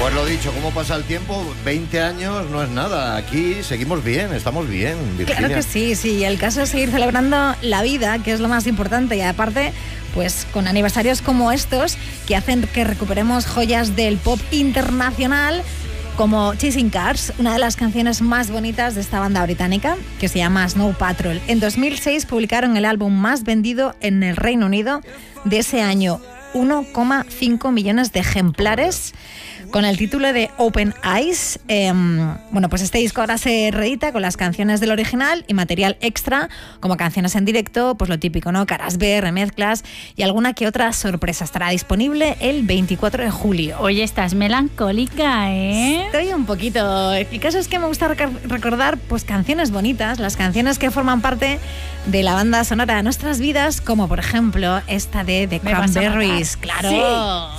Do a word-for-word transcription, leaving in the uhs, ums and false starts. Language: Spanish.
Pues lo dicho, ¿cómo pasa el tiempo? veinte años no es nada. Aquí seguimos bien, estamos bien, Virginia. Claro que sí, sí. El caso es seguir celebrando la vida, que es lo más importante. Y aparte, pues con aniversarios como estos, que hacen que recuperemos joyas del pop internacional, como Chasing Cars, una de las canciones más bonitas de esta banda británica, que se llama Snow Patrol. En dos mil seis publicaron el álbum más vendido en el Reino Unido de ese año, uno coma cinco millones de ejemplares, con el título de Open Eyes. Eh, bueno, pues este disco ahora se reedita con las canciones del original y material extra, como canciones en directo, pues lo típico, ¿no? Caras B, remezclas y alguna que otra sorpresa. Estará disponible el veinticuatro de julio. Oye, estás melancólica, ¿eh? Estoy un poquito. El caso es que me gusta recordar pues canciones bonitas, las canciones que forman parte de la banda sonora de nuestras vidas, como por ejemplo esta de The Me vas a matar. Cranberries. Claro. Sí.